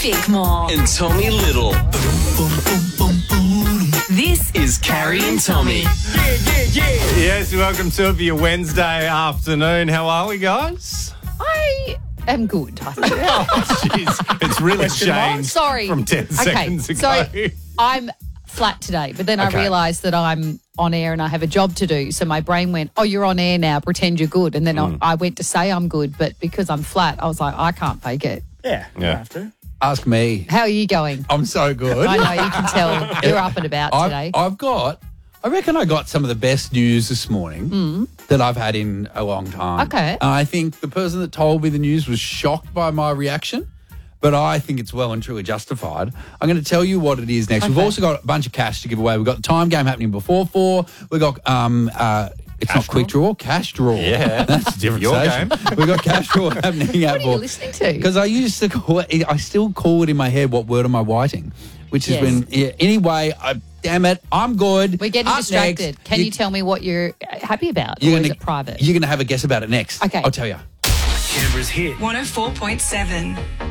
Bickmore. And Tommy Little. This Is Carrie and Tommy. Yes, welcome to it for your Wednesday afternoon. How are we, guys? I am good. I think. Jeez, it's really changed Sorry. from 10 seconds ago. So I'm flat today, but then Okay. I realised that I'm on air and I have a job to do. So my brain went, oh, you're on air now, pretend you're good. And then I went to say I'm good, but because I'm flat, I was like, I can't fake it. Yeah, you Yeah. don't have to. Ask me. How are you going? I'm so good. I know, you can tell you're up and about today. I reckon I got some of the best news this morning that I've had in a long time. Okay. And I think the person that told me the news was shocked by my reaction, but I think it's well and truly justified. I'm going to tell you what it is next. We've Okay. also got a bunch of cash to give away. We've got the time game happening before 4. We've got it's not quick draw, cash draw. Yeah. That's a different Your station. We've got cash draw happening at What are you listening to? because I used to call it, I still call it in my head, what word am I writing? Which is Yes. when, anyway, damn it, I'm good. We're getting Up distracted. next, Can you tell me what you're happy about? you're Or is gonna- it private? You're going to have a guess about it next. Okay. I'll tell you. Canberra's hit. 104.7.